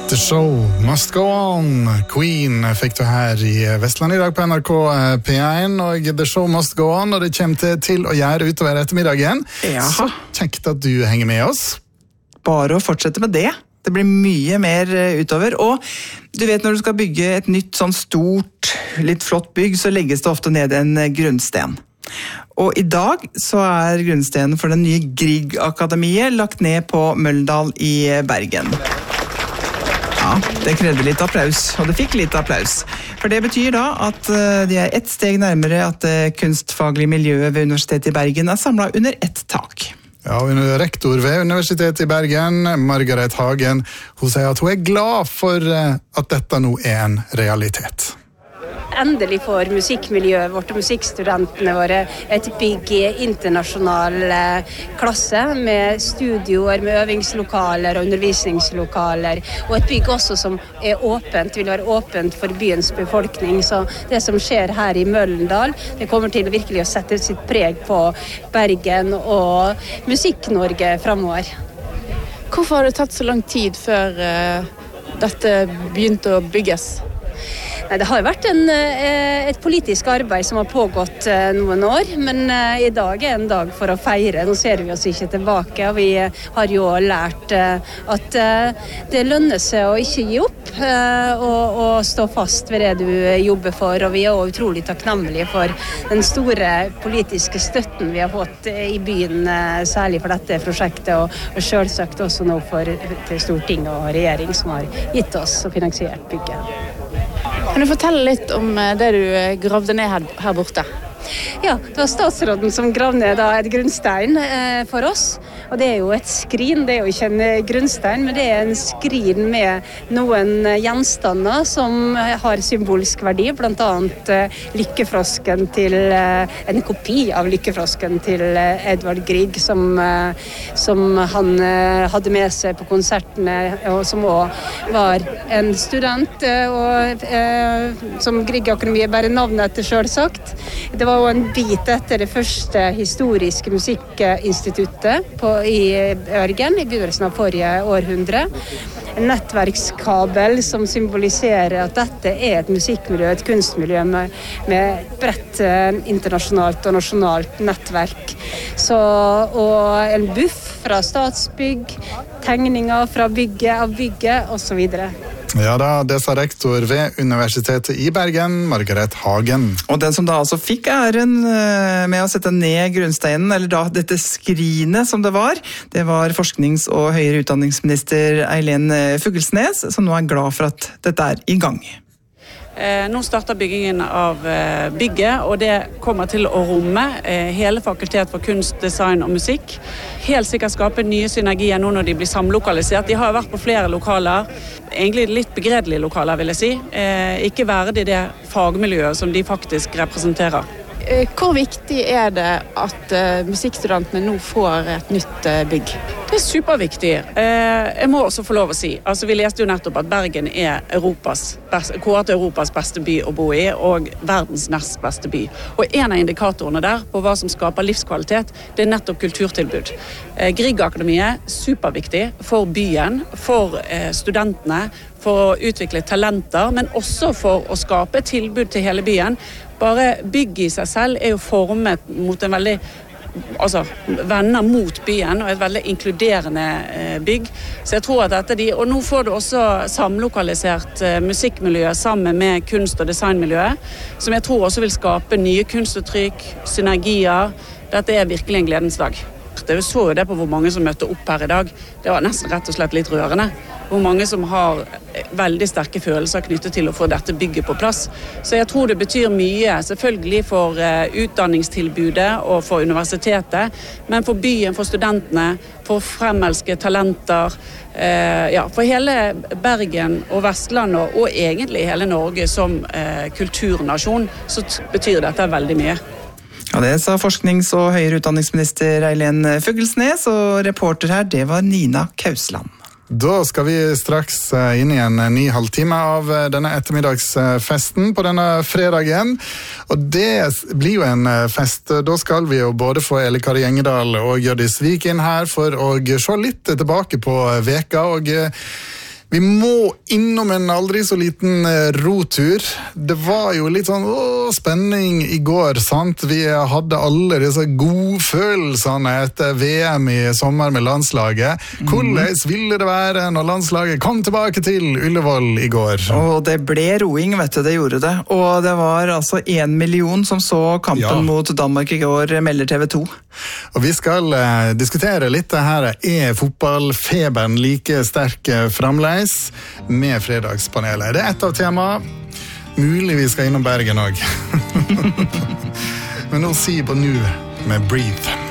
The show must go on. Queen fikk du her i Vestland i dag på NRK P1, og The show must go on, og det kommer til å gjøre utover ettermiddagen. Jaha. Så kjekt at du henger med oss. Bare å fortsette med det. Det blir mye mer utover, og du vet når du skal bygge et nytt sånn stort, litt flott bygg, så legges det ofte ned en grunnsten. Og i dag så grunnstenen for den nye Grieg-akademiet lagt ned på Møllendal i Bergen. Ja, det krevde litt applaus, og det fikk litt applaus. For det betyr da at de ett steg nærmere at det kunstfaglige miljøet ved Universitetet i Bergen samlet under ett tak. Ja, rektor ved Universitetet i Bergen, Margaret Hagen, hun sier at hun glad for at dette nå en realitet. Endelig får musikkmiljøet vårt og musikkstudentene våre et bygg i internasjonal klasse med studioer, med øvingslokaler og undervisningslokaler, og et bygg også som åpent, vil være åpent for byens befolkning. Så det som skjer her i Møllendal, det kommer til virkelig å sette sitt preg på Bergen og Musikk-Norge fremover. Hvorfor har det tatt så lang tid før dette begynte å bygges? Det har vært et politisk arbeid som har pågått noen år, men i dag en dag for å feire. Nå ser vi oss ikke tilbake, og vi har jo lært at det lønner seg å ikke gi opp og stå fast ved det du jobber for, og vi også utrolig takknemlige for den store politiske støtten vi har fått i byen, særlig for dette prosjektet, og selvsagt også nå til Stortinget og regjering som har gitt oss og finansiert bygget. Kan du fortelle litt om det du gravde ned her borte? Ja, det var statsråden som gravde ned et grunnstein for oss, og det jo et skrin, det jo ikke en grunnstein, men det en skrin med noen gjenstander som har symbolsk verdi, blant annet lykkefrosken til, en kopi av lykkefrosken til Edvard Grieg, som han hadde med seg på konsertene, og som også var en student, og som Grieg-akademiet bærer navnet etter selvsagt. Det var jo en bit etter det første historiske musikkinstituttet i Bergen i begynnelsen av forrige århundre. En nettverkskabel som symboliserer at dette et musikkmiljø, et kunstmiljø med bredt internasjonalt og nasjonalt nettverk. Og en buff fra Statsbygg, tegninger fra bygget og så videre. Ja da, det sa rektor ved Universitetet i Bergen, Margaret Hagen. Og den som da altså fikk æren med å sette ned grunnsteinen, eller da dette skrinet som det var forsknings- og høyere utdanningsminister Eileen Fuglesnes, som nå glad for at dette i gang. Nå starter byggingen av bygget, og det kommer til å romme hele fakultet for kunst, design og musikk. Helt sikkert skape nye synergier nå når de blir samlokalisert. De har vært på flere lokaler, egentlig litt begredelige lokaler vil jeg si. Ikke verdig det fagmiljøet som de faktisk representerer. Hvor viktig det at musikkstudentene nå får et nytt bygg? Det superviktig. Jeg må også få lov å si, altså vi leste jo nettopp at Bergen kåret Europas beste by å bo i, og verdens nest beste by. Og en av indikatorene der på hva som skaper livskvalitet, det nettopp kulturtilbud. Grieg-akademiet, superviktig for byen, for studentene, for å utvikle talenter, men også for å skape tilbud til hele byen. Bare bygget i seg selv jo formet mot en veldig venner mot byen, og et veldig inkluderende bygg. Så jeg tror at og nå får du også samlokalisert musikkmiljøet sammen med kunst- og designmiljøet, som jeg tror også vil skape nye kunstuttrykk, synergier. Dette virkelig en gledens dag. Jeg så jo det på hvor mange som møtte opp her i dag. Det var nesten rett og slett litt rørende. Hvor mange som har veldig sterke følelser knyttet til å få dette bygget på plass. Så jeg tror det betyr mye, selvfølgelig for utdanningstilbudet og for universitetet, men for byen, for studentene, for fremelske talenter, for hele Bergen og Vestlandet og egentlig hele Norge som kulturnasjon, så betyr dette veldig mye. Ja, det sa forsknings- og høyere utdanningsminister Eileen Fuglesnes, og reporter her, det var Nina Kausland. Da skal vi straks inn i en ny halvtime av denne ettermiddagsfesten på denne fredagen. Og det blir jo en fest. Da skal vi jo både få Elle Kari Engedal og Hjørdis Vik inn her for å se litt tilbake på veka. Og Vi må innom en aldri så liten rotur. Det var jo litt sånn spenning i går, sant? Vi hadde alle disse godfølelsene etter VM i sommer med landslaget. Hvordan ville det være når landslaget kom tilbake til Ullevål i går? Og det ble roing, vet du, det gjorde det. Og det var altså 1 million som så kampen mot Danmark i går, melder TV 2. Og vi skal diskutere litt det her. Fotballfeberen like sterk fremleis med fredagspanelet? Det et av temaet. Mulig vi skal innom Bergen også. Men nå sier på nu med Breathe.